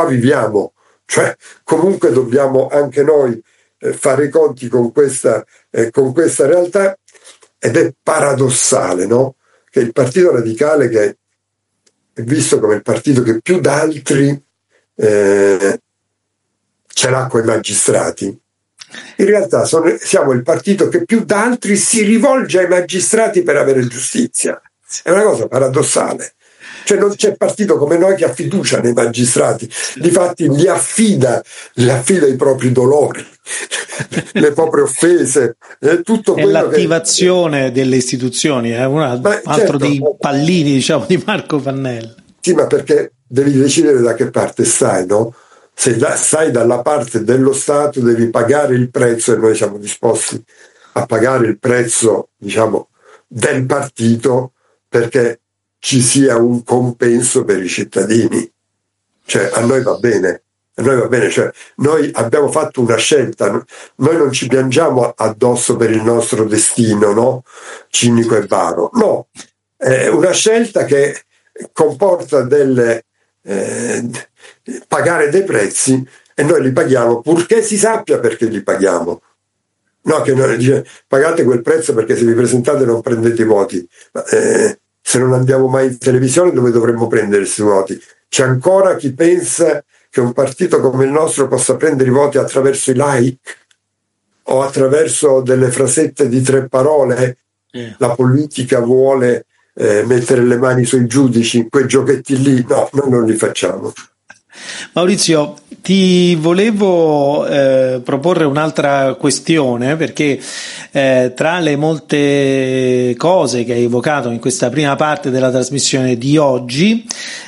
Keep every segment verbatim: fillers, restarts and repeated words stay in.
qua viviamo, cioè comunque dobbiamo anche noi eh, fare i conti con questa, eh, con questa realtà, ed è paradossale, no? Che il Partito Radicale, che è visto come il partito che più d'altri eh, ce l'ha coi magistrati, in realtà sono, siamo il partito che più d'altri si rivolge ai magistrati per avere giustizia. È una cosa paradossale. Cioè non c'è partito come noi che ha fiducia nei magistrati, difatti li affida, li affida i propri dolori, le proprie offese, eh, tutto è quello l'attivazione che... delle istituzioni, è un altro certo, dei pallini, diciamo, di Marco Pannella. Sì, ma perché devi decidere da che parte stai, no? Se da, stai dalla parte dello Stato devi pagare il prezzo, e noi siamo disposti a pagare il prezzo, diciamo, del partito, perché ci sia un compenso per i cittadini. Cioè a noi va bene, a noi va bene, cioè noi abbiamo fatto una scelta, noi non ci piangiamo addosso per il nostro destino, no? Cinico e baro, no, è una scelta che comporta delle eh, pagare dei prezzi, e noi li paghiamo purché si sappia perché li paghiamo. No, che noi dice pagate quel prezzo perché se vi presentate non prendete i voti. Ma, eh, se non andiamo mai in televisione, dove dovremmo prendere questi voti? C'è ancora chi pensa che un partito come il nostro possa prendere i voti attraverso i like o attraverso delle frasette di tre parole. Yeah. La politica vuole eh, mettere le mani sui giudici, quei giochetti lì. No, noi non li facciamo. Maurizio, ti volevo eh, proporre un'altra questione, perché eh, tra le molte cose che hai evocato in questa prima parte della trasmissione di oggi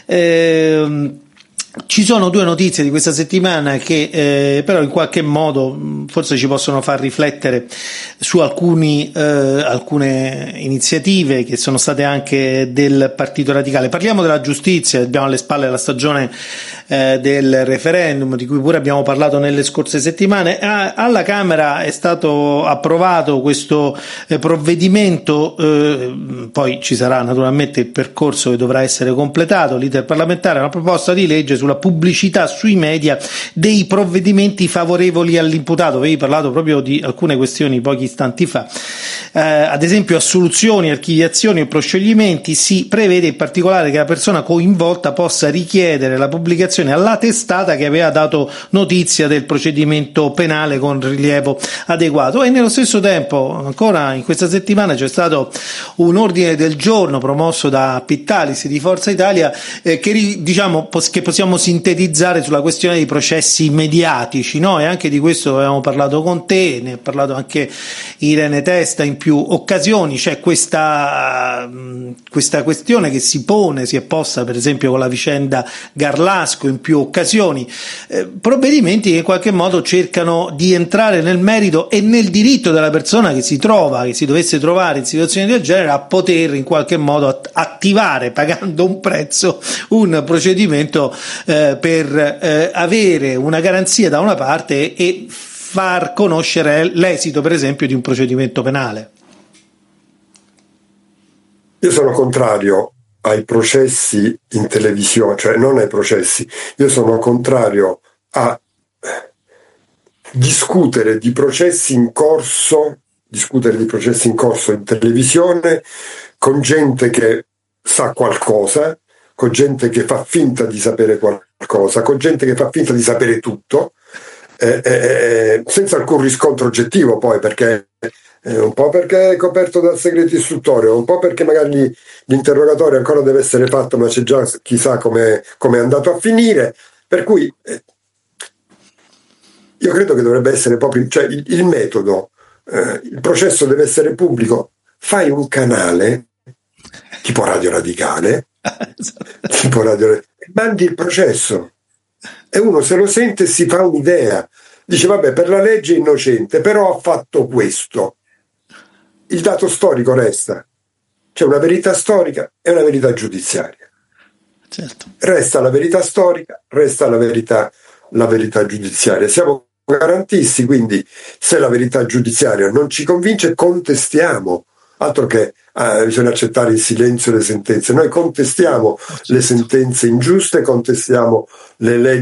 eh, ci sono due notizie di questa settimana che eh, però in qualche modo forse ci possono far riflettere su alcuni, eh, alcune iniziative che sono state anche del Partito Radicale. Parliamo della giustizia, abbiamo alle spalle la stagione eh, del referendum, di cui pure abbiamo parlato nelle scorse settimane. A, alla Camera è stato approvato questo eh, provvedimento, eh, poi ci sarà naturalmente il percorso che dovrà essere completato, l'iter parlamentare, una proposta di legge sulla pubblicità sui media dei provvedimenti favorevoli all'imputato. Avevi parlato proprio di alcune questioni pochi istanti fa, eh, ad esempio assoluzioni, archiviazioni o proscioglimenti. Si prevede in particolare che la persona coinvolta possa richiedere la pubblicazione alla testata che aveva dato notizia del procedimento penale con rilievo adeguato. E nello stesso tempo, ancora in questa settimana, c'è stato un ordine del giorno promosso da Pittalis di Forza Italia eh, che diciamo che possiamo sintetizzare sulla questione dei processi mediatici, no? E anche di questo avevamo parlato con te, ne ha parlato anche Irene Testa in più occasioni. C'è questa questa questione che si pone, si è posta per esempio con la vicenda Garlasco in più occasioni, eh, provvedimenti che in qualche modo cercano di entrare nel merito e nel diritto della persona che si trova, che si dovesse trovare in situazioni del genere, a poter in qualche modo attivare, pagando un prezzo, un procedimento Eh, per eh, avere una garanzia da una parte e far conoscere l'esito, per esempio, di un procedimento penale. Io sono contrario ai processi in televisione, cioè non ai processi, io sono contrario a discutere di processi in corso, discutere di processi in corso in televisione con gente che sa qualcosa, con gente che fa finta di sapere qualcosa, con gente che fa finta di sapere tutto, eh, eh, senza alcun riscontro oggettivo poi, perché eh, un po' perché è coperto dal segreto istruttorio, un po' perché magari l'interrogatorio ancora deve essere fatto, ma c'è già chissà come è andato a finire, per cui eh, io credo che dovrebbe essere proprio, cioè il, il metodo, eh, il processo deve essere pubblico. Fai un canale tipo Radio Radicale, tipo Radio, mandi il processo e uno se lo sente si fa un'idea, dice vabbè, per la legge è innocente, però ha fatto questo. Il dato storico resta, c'è una verità storica e una verità giudiziaria. Certo. Resta la verità storica, resta la verità, la verità giudiziaria. Siamo garantisti, quindi se la verità giudiziaria non ci convince, contestiamo. Altro che eh, bisogna accettare in silenzio le sentenze. Noi contestiamo le sentenze ingiuste, contestiamo le leggi